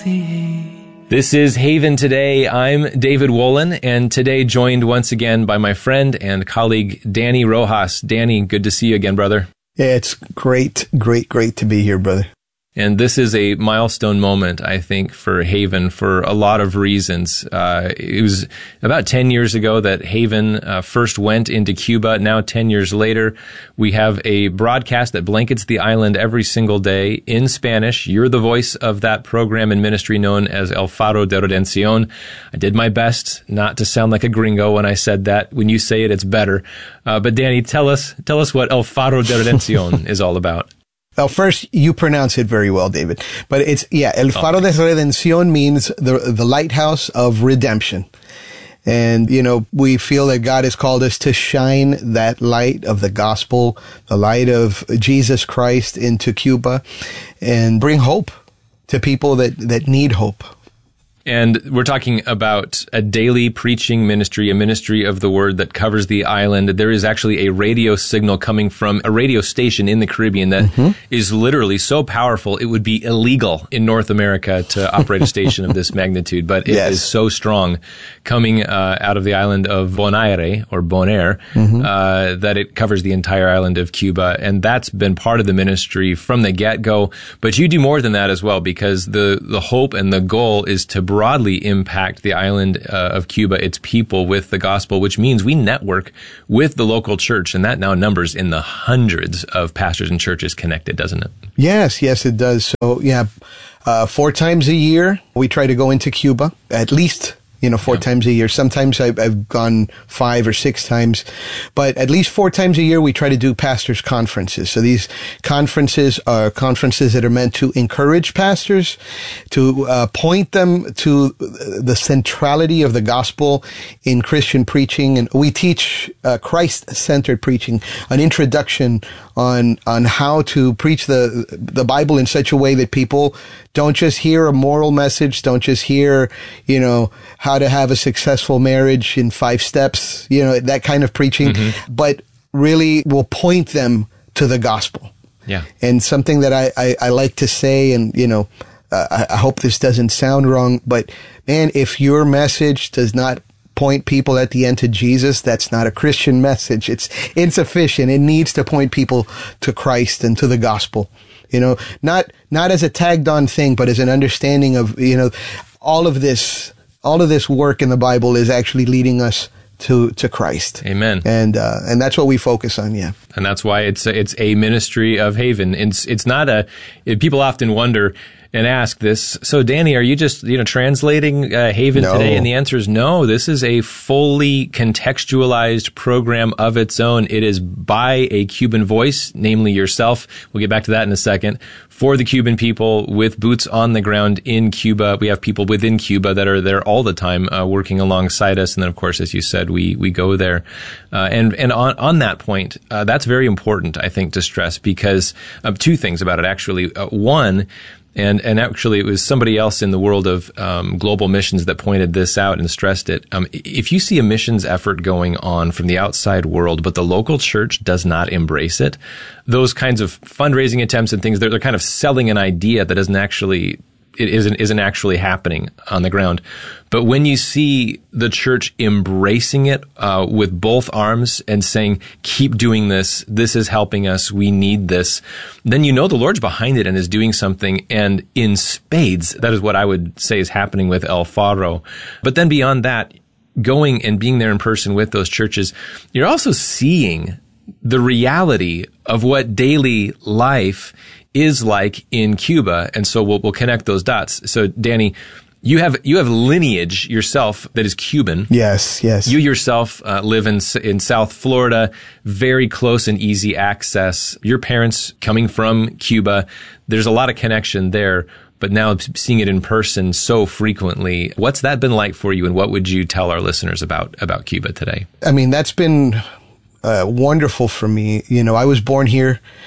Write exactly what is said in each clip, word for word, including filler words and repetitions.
This is Haven Today. I'm David Wolin, and today joined once again by my friend and colleague, Danny Rojas. Danny, good to see you again, brother. Yeah, it's great, great, great to be here, brother. And this is a milestone moment, I think, for Haven for a lot of reasons. Uh, it was about ten years ago that Haven uh, first went into Cuba. Now, ten years later, we have a broadcast that blankets the island every single day in Spanish. You're the voice of that program and ministry known as El Faro de Redención. I did my best not to sound like a gringo when I said that. When you say it, it's better. Uh, but Danny, tell us, tell us what El Faro de Redención is all about. Well, first, you pronounce it very well, David. But it's, yeah, El Faro okay. de Redención means the the lighthouse of redemption. And, you know, we feel that God has called us to shine that light of the gospel, the light of Jesus Christ into Cuba, and bring hope to people that, that need hope. And we're talking about a daily preaching ministry, a ministry of the word that covers the island. There is actually a radio signal coming from a radio station in the Caribbean that mm-hmm. is literally so powerful, it would be illegal in North America to operate a station of this magnitude. But it yes. is so strong coming uh, out of the island of Bonaire, or Bonaire, mm-hmm. uh, that it covers the entire island of Cuba. And that's been part of the ministry from the get-go. But you do more than that as well, because the, the hope and the goal is to broadly impact the island uh, of Cuba, its people, with the gospel, which means we network with the local church, and that now numbers in the hundreds of pastors and churches connected, doesn't it? Yes, yes, it does. So, yeah, uh, four times a year, we try to go into Cuba, at least, you know, four yeah. times a year. Sometimes I've, I've gone five or six times, but at least four times a year, we try to do pastors' conferences. So these conferences are conferences that are meant to encourage pastors, to uh, point them to the centrality of the gospel in Christian preaching. And we teach uh, Christ-centered preaching, an introduction on on how to preach the the Bible in such a way that people don't just hear a moral message, don't just hear, you know, how to have a successful marriage in five steps, you know, that kind of preaching, mm-hmm. but really will point them to the gospel. Yeah. And something that I, I, I like to say, and, you know, uh, I, I hope this doesn't sound wrong, but man, if your message does not point people at the end to Jesus, that's not a Christian message. It's insufficient. It needs to point people to Christ and to the gospel. You know, not, not as a tagged on thing, but as an understanding of, you know, all of this, all of this work in the Bible is actually leading us to, to Christ. Amen. And, uh, and that's what we focus on. Yeah. And that's why it's, a, it's a ministry of Haven. It's, it's not a, it, people often wonder and ask this, so Danny, are you just, you know, translating uh, Haven no. Today? And the answer is no. This is a fully contextualized program of its own. It is by a Cuban voice, namely yourself. We'll get back to that in a second. For the Cuban people, with boots on the ground in Cuba. We have people within Cuba that are there all the time, uh, working alongside us. And then, of course, as you said, we, we go there. Uh, and, and on, on that point, uh, that's very important, I think, to stress, because of two things about it, actually. Uh, one, And and actually, it was somebody else in the world of um, global missions that pointed this out and stressed it. Um, if you see a missions effort going on from the outside world, but the local church does not embrace it, those kinds of fundraising attempts and things, they're, they're kind of selling an idea that doesn't actually it isn't isn't actually happening on the ground. But when you see the church embracing it uh, with both arms and saying, keep doing this, this is helping us, we need this, then you know the Lord's behind it and is doing something. And in spades, that is what I would say is happening with El Faro. But then beyond that, going and being there in person with those churches, you're also seeing the reality of what daily life is like in Cuba. And so we'll, we'll connect those dots. So Danny, you have, you have lineage yourself that is Cuban. Yes, yes. You yourself uh, live in, in South Florida, very close and easy access. Your parents coming from Cuba, there's a lot of connection there. But now seeing it in person so frequently, what's that been like for you? And what would you tell our listeners about, about Cuba today? I mean, that's been uh, wonderful for me. You know, I was born here.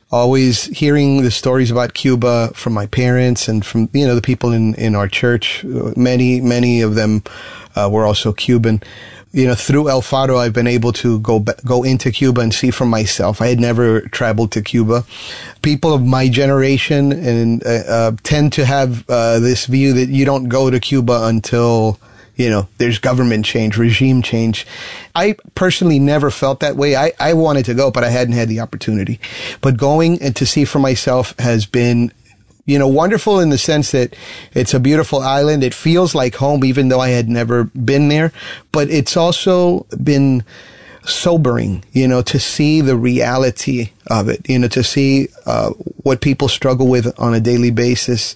always hearing the stories about Cuba from my parents and from, you know, the people in, in our church. Many, many of them uh, were also Cuban. You know, through El Faro, I've been able to go go into Cuba and see for myself. I had never traveled to Cuba. People of my generation and uh, uh, tend to have uh, this view that you don't go to Cuba until, you know, there's government change, regime change. I personally never felt that way. I, I wanted to go, but I hadn't had the opportunity. But going and to see for myself has been, you know, wonderful in the sense that it's a beautiful island. It feels like home, even though I had never been there. But it's also been sobering, you know, to see the reality of it, you know, to see uh, what people struggle with on a daily basis,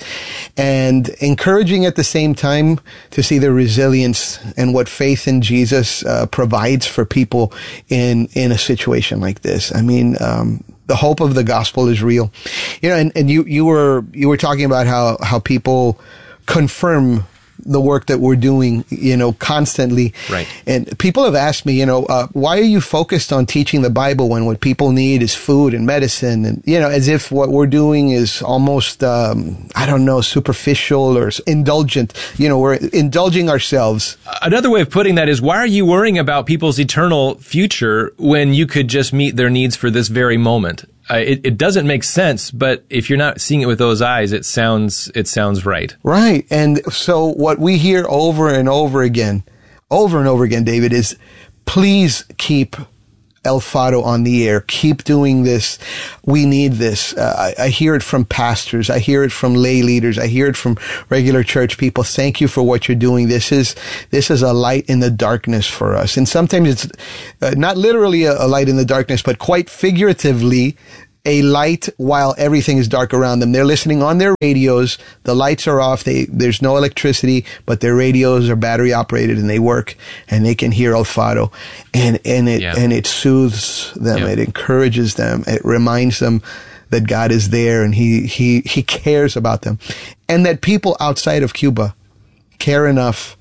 and encouraging at the same time to see the resilience and what faith in Jesus uh, provides for people in in a situation like this. I mean, um, the hope of the gospel is real, you know. And, and you you were you were talking about how how people confirm the work that we're doing, you know, constantly. Right. And people have asked me, you know, uh, why are you focused on teaching the Bible when what people need is food and medicine? And, you know, as if what we're doing is almost, um, I don't know, superficial or indulgent. You know, we're indulging ourselves. Another way of putting that is, why are you worrying about people's eternal future when you could just meet their needs for this very moment? Uh, it, it doesn't make sense, but if you're not seeing it with those eyes, it sounds it sounds right. Right. And so what we hear over and over again, over and over again, David, is please keep El Faro on the air. Keep doing this. We need this. Uh, I, I hear it from pastors. I hear it from lay leaders. I hear it from regular church people. Thank you for what you're doing. This is, this is a light in the darkness for us. And sometimes it's uh, not literally a, a light in the darkness, but quite figuratively, a light while everything is dark around them. They're listening on their radios. The lights are off. They, there's no electricity, but their radios are battery operated and they work and they can hear El Faro. And, and it, yeah. and it soothes them. Yeah. It encourages them. It reminds them that God is there and he, he, he cares about them. And that people outside of Cuba care enough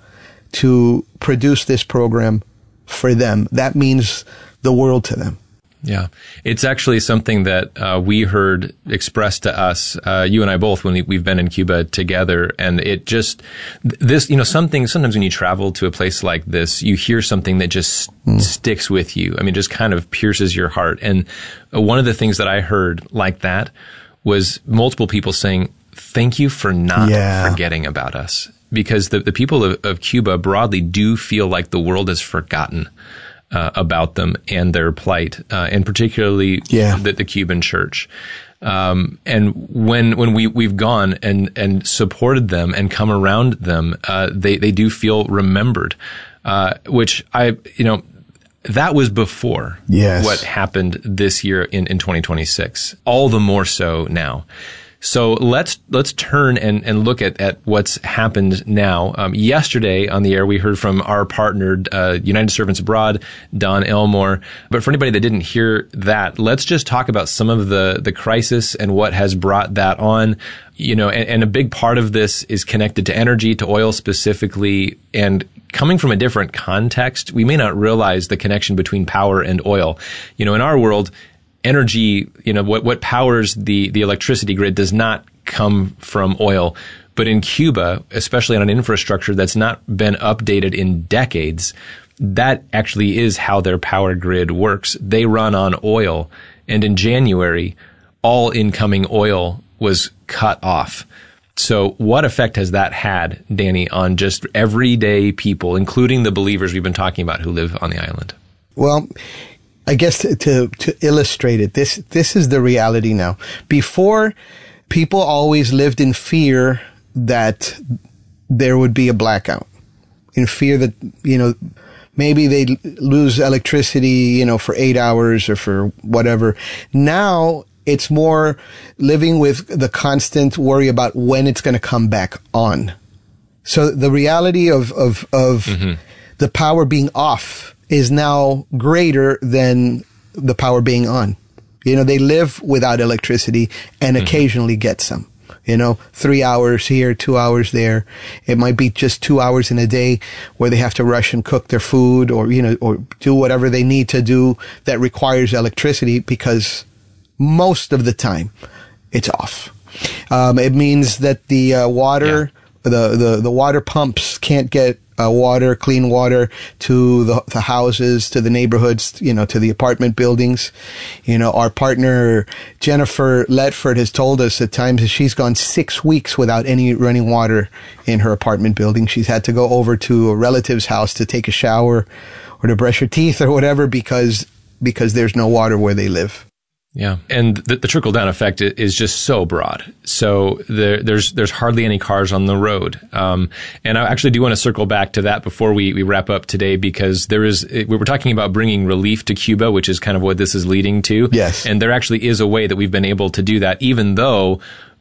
to produce this program for them. That means the world to them. Yeah. It's actually something that uh, we heard expressed to us, uh, you and I both, when we, we've been in Cuba together. And it just, this, you know, something, sometimes when you travel to a place like this, you hear something that just mm. sticks with you. I mean, just kind of pierces your heart. And one of the things that I heard like that was multiple people saying, thank you for not yeah. forgetting about us. Because the, the people of, of Cuba broadly do feel like the world has forgotten Uh, about them and their plight, uh, and particularly yeah. the, the Cuban church. Um, and when when we we've gone and and supported them and come around them, uh, they they do feel remembered. Uh, which I you know that was before yes. what happened this year in in twenty twenty-six. All the more so now. So let's let's turn and, and look at, at what's happened now. Um, yesterday on the air, we heard from our partner, uh, United Servants Abroad, Don Elmore. But for anybody that didn't hear that, let's just talk about some of the, the crisis and what has brought that on. You know, and, and a big part of this is connected to energy, to oil specifically, and coming from a different context, we may not realize the connection between power and oil. You know, in our world, energy, you know, what, what powers the, the electricity grid does not come from oil. But in Cuba, especially on an infrastructure that's not been updated in decades, that actually is how their power grid works. They run on oil. And in January, all incoming oil was cut off. So what effect has that had, Danny, on just everyday people, including the believers we've been talking about who live on the island? Well, I guess to, to, to illustrate it, this, this is the reality now. Before, people always lived in fear that there would be a blackout, in fear that, you know, maybe they'd lose electricity, you know, for eight hours or for whatever. Now it's more living with the constant worry about when it's going to come back on. So the reality of, of, of mm-hmm. the power being off is now greater than the power being on. You know, they live without electricity and mm-hmm. occasionally get some. You know, three hours here, two hours there. It might be just two hours in a day where they have to rush and cook their food or, you know, or do whatever they need to do that requires electricity because most of the time, it's off. Um, it means that the uh, water, yeah. the, the, the water pumps can't get uh, water, clean water to the, the houses, to the neighborhoods, you know, to the apartment buildings. You know, our partner, Jennifer Letford, has told us at times that she's gone six weeks without any running water in her apartment building. She's had to go over to a relative's house to take a shower or to brush her teeth or whatever because, because there's no water where they live. Yeah, and the, the trickle-down effect is just so broad. So there, there's there's hardly any cars on the road. Um, and I actually do want to circle back to that before we, we wrap up today, because there is we were talking about bringing relief to Cuba, which is kind of what this is leading to. Yes, and there actually is a way that we've been able to do that, even though,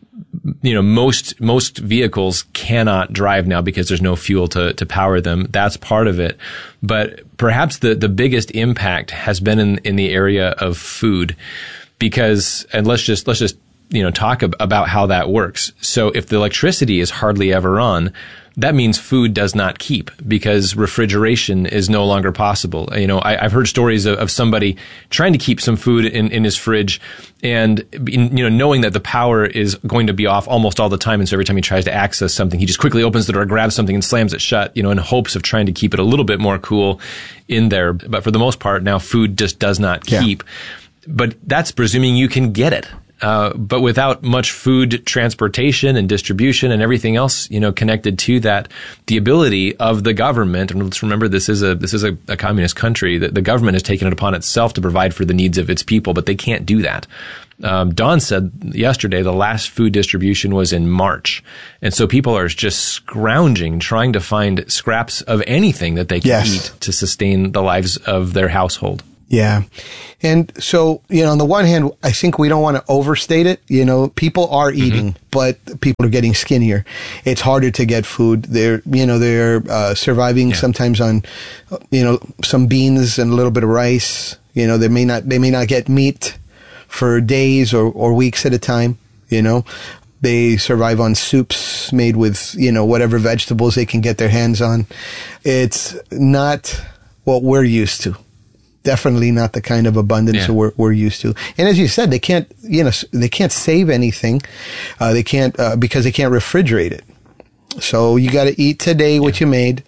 you know, most most vehicles cannot drive now because there's no fuel to, to power them. That's part of it. But perhaps the, the biggest impact has been in, in the area of food. Because, and let's just, let's just, you know, talk ab- about how that works. So if the electricity is hardly ever on, that means food does not keep because refrigeration is no longer possible. You know, I, I've heard stories of, of somebody trying to keep some food in, in his fridge and, in, you know, knowing that the power is going to be off almost all the time. And so every time he tries to access something, he just quickly opens the door, grabs something and slams it shut, you know, in hopes of trying to keep it a little bit more cool in there. But for the most part, now food just does not keep. Yeah. But that's presuming you can get it. Uh, but without much food transportation and distribution and everything else, you know, connected to that, the ability of the government, and let's remember this is a, this is a, a communist country, that the government has taken it upon itself to provide for the needs of its people, but they can't do that. Um, Don said yesterday the last food distribution was in March. And so people are just scrounging, trying to find scraps of anything that they can yes. eat to sustain the lives of their household. Yeah. And so, you know, on the one hand, I think we don't want to overstate it. You know, people are eating, mm-hmm. but people are getting skinnier. It's harder to get food. They're, you know, they're uh, surviving yeah. sometimes on, you know, some beans and a little bit of rice. You know, they may not, they may not get meat for days or, or weeks at a time, you know. They survive on soups made with, you know, whatever vegetables they can get their hands on. It's not what we're used to. Definitely not the kind of abundance yeah. we're, we're used to. And as you said, they can't, you know, they can't save anything. Uh, they can't, uh, because they can't refrigerate it. So you got to eat today what yeah. you made,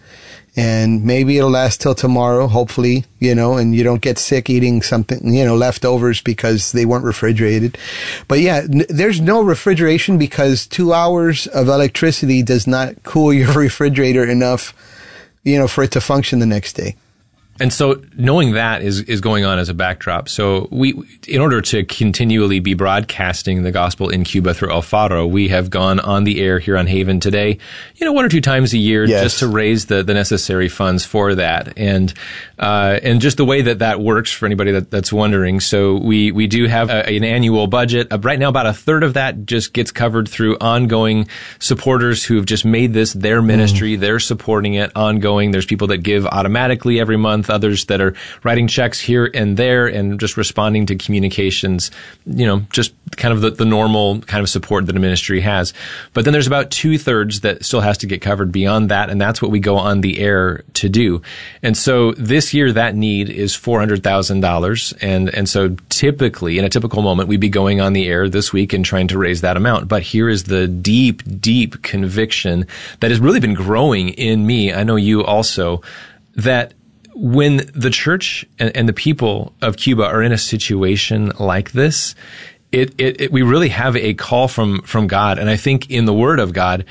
and maybe it'll last till tomorrow, hopefully, you know, and you don't get sick eating something, you know, leftovers because they weren't refrigerated. But yeah, n- there's no refrigeration because two hours of electricity does not cool your refrigerator enough, you know, for it to function the next day. And so knowing that is, is going on as a backdrop. So we, in order to continually be broadcasting the gospel in Cuba through El Faro, we have gone on the air here on Haven today, you know, one or two times a year yes. just to raise the, the necessary funds for that. And, uh, and just the way that that works for anybody that, that's wondering. So we, we do have a, an annual budget. Uh, right now, about a third of that just gets covered through ongoing supporters who have just made this their ministry. Mm. They're supporting it ongoing. There's people that give automatically every month. Others that are writing checks here and there and just responding to communications, you know, just kind of the, the normal kind of support that a ministry has. But then there's about two thirds that still has to get covered beyond that. And that's what we go on the air to do. And so this year, that need is four hundred thousand dollars. And, and so typically in a typical moment, we'd be going on the air this week and trying to raise that amount. But here is the deep, deep conviction that has really been growing in me. I know you also, that when the church and, and the people of Cuba are in a situation like this, it, it, it we really have a call from, from God. And I think in the Word of God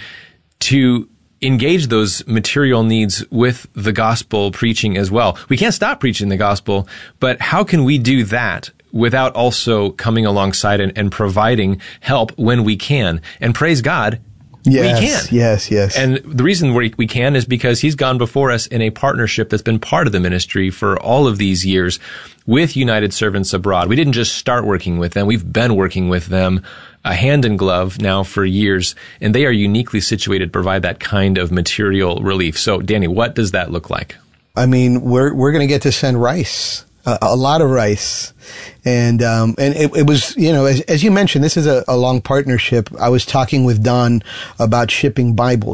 to engage those material needs with the gospel preaching as well. We can't stop preaching the gospel, but how can we do that without also coming alongside and, and providing help when we can? And praise God, Yes, we can. Yes, yes. And the reason we, we can is because he's gone before us in a partnership that's been part of the ministry for all of these years with United Servants Abroad. We didn't just start working with them. We've been working with them uh, hand in glove now for years, and they are uniquely situated to provide that kind of material relief. So, Danny, what does that look like? I mean, we're we're going to get to send rice. A, a lot of rice. And, um, and it, it was, you know, as, as you mentioned, this is a, a long partnership. I was talking with Don about shipping Bibles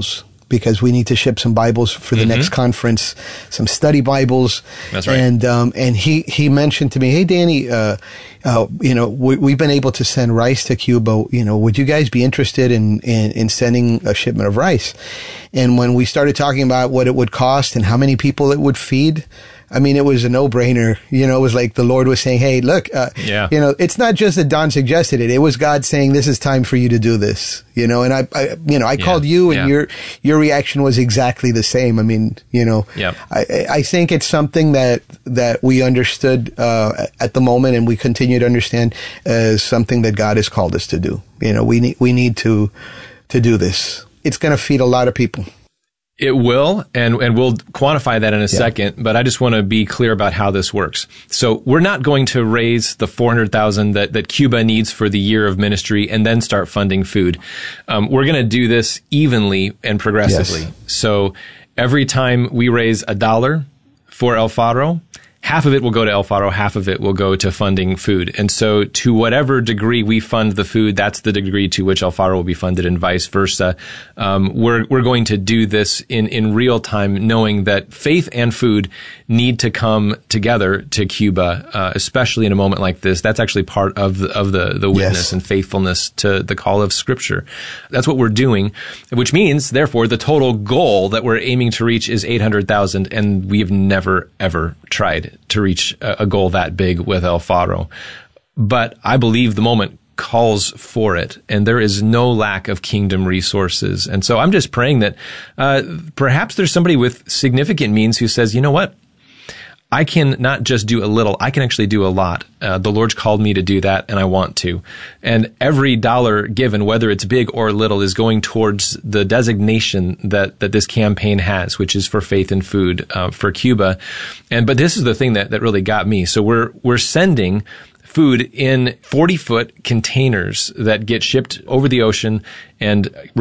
because we need to ship some Bibles for the Mm-hmm. next conference, some study Bibles. That's right. And um, and he he mentioned to me, hey Danny, uh, uh, you know we, we've been able to send rice to Cuba. You know, would you guys be interested in, in in sending a shipment of rice? And when we started talking about what it would cost and how many people it would feed, I mean, it was a no-brainer. You know, it was like the Lord was saying, hey, look, uh, Yeah. you know, it's not just that Don suggested it. It was God saying, this is time for you to do this. You know, and I, I you know, I Yeah. called you and Yeah. your, your reaction was exactly the same. I mean, you know, Yep. I, I think it's something that, that we understood, uh, at the moment and we continue to understand as something that God has called us to do. You know, we need, we need to, to do this. It's going to feed a lot of people. It will, and, and we'll quantify that in a second, but I just want to be clear about how this works. So we're not going to raise the four hundred thousand that, that Cuba needs for the year of ministry and then start funding food. Um, we're going to do this evenly and progressively. Yes. So every time we raise a dollar for El Faro, half of it will go to El Faro, half of it will go to funding food. And so to whatever degree we fund the food, that's the degree to which El Faro will be funded and vice versa. Um, we're, we're going to do this in, in real time, knowing that faith and food need to come together to Cuba, uh, especially in a moment like this. That's actually part of the, of the, the witness Yes. and faithfulness to the call of Scripture. That's what we're doing, which means, therefore, the total goal that we're aiming to reach is eight hundred thousand, and we've never, ever tried to reach a, a goal that big with El Faro. But I believe the moment calls for it, and there is no lack of kingdom resources. And so I'm just praying that uh, perhaps there's somebody with significant means who says, you know what? I can not just do a little, I can actually do a lot. Uh, the Lord's called me to do that, and I want to. And every dollar given, whether it's big or little, is going towards the designation that, that this campaign has, which is for faith and food uh, for Cuba. And but this is the thing that, that really got me. So we're we're sending food in forty-foot containers that get shipped over the ocean and